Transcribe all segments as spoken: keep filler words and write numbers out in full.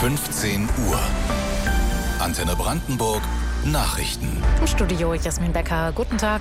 fünfzehn Uhr. Antenne Brandenburg Nachrichten. Im Studio Jasmin Becker. Guten Tag.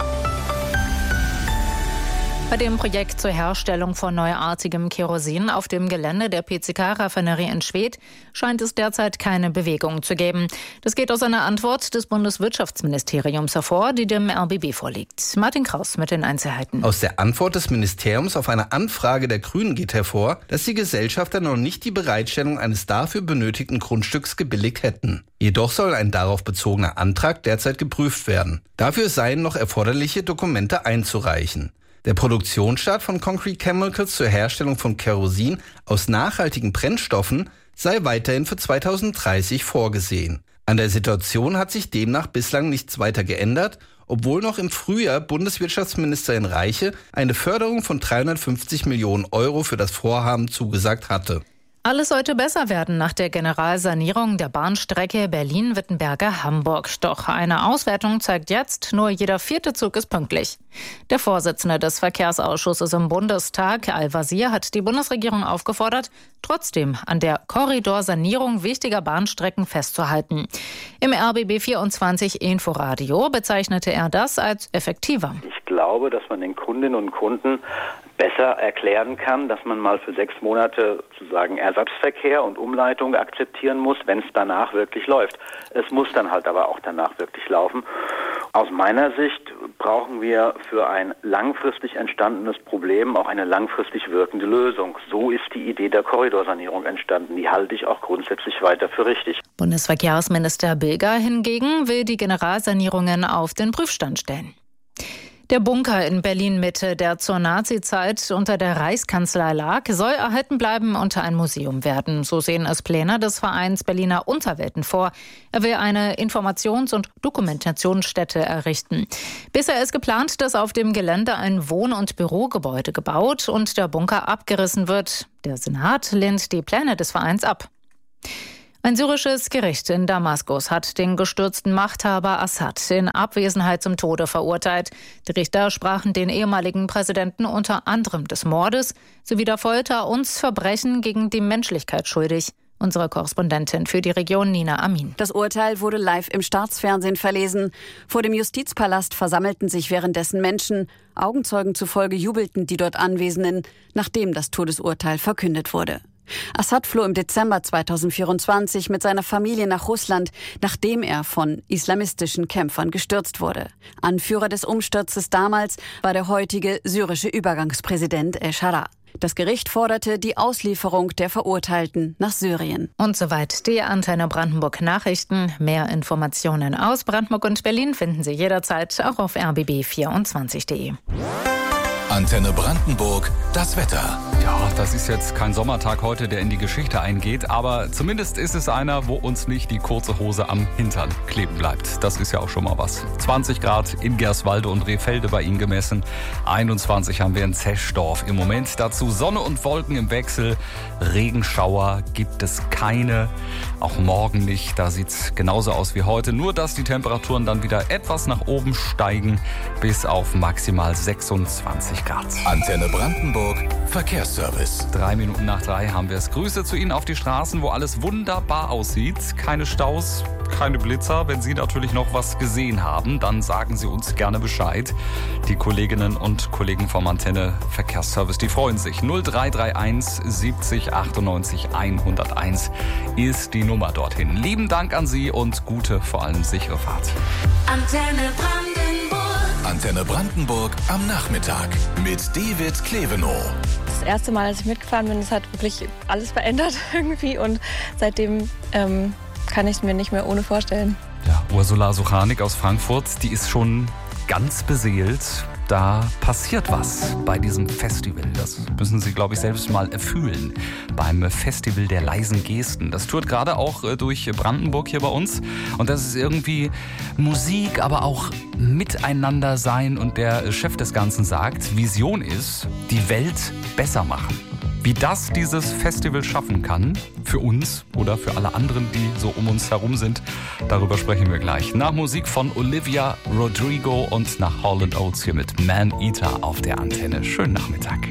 Bei dem Projekt zur Herstellung von neuartigem Kerosin auf dem Gelände der P C K-Raffinerie in Schwedt scheint es derzeit keine Bewegung zu geben. Das geht aus einer Antwort des Bundeswirtschaftsministeriums hervor, die dem R B B vorliegt. Martin Kraus mit den Einzelheiten. Aus der Antwort des Ministeriums auf eine Anfrage der Grünen geht hervor, dass die Gesellschafter noch nicht die Bereitstellung eines dafür benötigten Grundstücks gebilligt hätten. Jedoch soll ein darauf bezogener Antrag derzeit geprüft werden. Dafür seien noch erforderliche Dokumente einzureichen. Der Produktionsstart von Concrete Chemicals zur Herstellung von Kerosin aus nachhaltigen Brennstoffen sei weiterhin für zweitausenddreißig vorgesehen. An der Situation hat sich demnach bislang nichts weiter geändert, obwohl noch im Frühjahr Bundeswirtschaftsministerin Reiche eine Förderung von dreihundertfünfzig Millionen Euro für das Vorhaben zugesagt hatte. Alles sollte besser werden nach der Generalsanierung der Bahnstrecke Berlin-Wittenberge-Hamburg. Doch eine Auswertung zeigt jetzt, nur jeder vierte Zug ist pünktlich. Der Vorsitzende des Verkehrsausschusses im Bundestag, Al-Wazir, hat die Bundesregierung aufgefordert, trotzdem an der Korridorsanierung wichtiger Bahnstrecken festzuhalten. Im R B B vierundzwanzig Inforadio bezeichnete er das als effektiver. Ich glaube, dass man den Kundinnen und Kunden besser erklären kann, dass man mal für sechs Monate sozusagen Ersatzverkehr und Umleitung akzeptieren muss, wenn es danach wirklich läuft. Es muss dann halt aber auch danach wirklich laufen. Aus meiner Sicht brauchen wir für ein langfristig entstandenes Problem auch eine langfristig wirkende Lösung. So ist die Idee der Korridorsanierung entstanden. Die halte ich auch grundsätzlich weiter für richtig. Bundesverkehrsminister Bilger hingegen will die Generalsanierungen auf den Prüfstand stellen. Der Bunker in Berlin-Mitte, der zur Nazizeit unter der Reichskanzlei lag, soll erhalten bleiben und ein Museum werden. So sehen es Pläne des Vereins Berliner Unterwelten vor. Er will eine Informations- und Dokumentationsstätte errichten. Bisher ist geplant, dass auf dem Gelände ein Wohn- und Bürogebäude gebaut und der Bunker abgerissen wird. Der Senat lehnt die Pläne des Vereins ab. Ein syrisches Gericht in Damaskus hat den gestürzten Machthaber Assad in Abwesenheit zum Tode verurteilt. Die Richter sprachen den ehemaligen Präsidenten unter anderem des Mordes sowie der Folter und Verbrechen gegen die Menschlichkeit schuldig. Unsere Korrespondentin für die Region Nina Amin. Das Urteil wurde live im Staatsfernsehen verlesen. Vor dem Justizpalast versammelten sich währenddessen Menschen. Augenzeugen zufolge jubelten die dort Anwesenden, nachdem das Todesurteil verkündet wurde. Assad floh im Dezember zweitausendvierundzwanzig mit seiner Familie nach Russland, nachdem er von islamistischen Kämpfern gestürzt wurde. Anführer des Umsturzes damals war der heutige syrische Übergangspräsident El-Shara. Das Gericht forderte die Auslieferung der Verurteilten nach Syrien. Und soweit die Antenne Brandenburg Nachrichten. Mehr Informationen aus Brandenburg und Berlin finden Sie jederzeit auch auf r b b vierundzwanzig punkt de. Antenne Brandenburg, das Wetter. Ja, das ist jetzt kein Sommertag heute, der in die Geschichte eingeht, aber zumindest ist es einer, wo uns nicht die kurze Hose am Hintern kleben bleibt. Das ist ja auch schon mal was. zwanzig Grad in Gerswalde und Rehfelde bei Ihnen gemessen. einundzwanzig haben wir in Zeschdorf im Moment. Dazu Sonne und Wolken im Wechsel. Regenschauer gibt es keine, auch morgen nicht. Da sieht es genauso aus wie heute, nur dass die Temperaturen dann wieder etwas nach oben steigen bis auf maximal sechsundzwanzig Grad. Antenne Brandenburg, Verkehrsservice. Drei Minuten nach drei haben wir es. Grüße zu Ihnen auf die Straßen, wo alles wunderbar aussieht. Keine Staus, keine Blitzer. Wenn Sie natürlich noch was gesehen haben, dann sagen Sie uns gerne Bescheid. Die Kolleginnen und Kollegen vom Antenne Verkehrsservice, die freuen sich. null drei drei eins siebzig achtundneunzig hunderteins ist die Nummer dorthin. Lieben Dank an Sie und gute, vor allem sichere Fahrt. Antenne Brandenburg. Antenne Brandenburg am Nachmittag mit David Klevenow. Das erste Mal, als ich mitgefahren bin, es hat wirklich alles verändert irgendwie und seitdem ähm, kann ich es mir nicht mehr ohne vorstellen. Ja, Ursula Suchanik aus Frankfurt, die ist schon ganz beseelt. Da passiert was bei diesem Festival. Das müssen Sie, glaube ich, selbst mal erfühlen. Beim Festival der leisen Gesten. Das tourt gerade auch durch Brandenburg hier bei uns. Und das ist irgendwie Musik, aber auch Miteinander sein. Und der Chef des Ganzen sagt, Vision ist, die Welt besser machen. Wie das dieses Festival schaffen kann, für uns oder für alle anderen, die so um uns herum sind, darüber sprechen wir gleich. Nach Musik von Olivia Rodrigo und nach Hall and Oates hier mit Man Eater auf der Antenne. Schönen Nachmittag.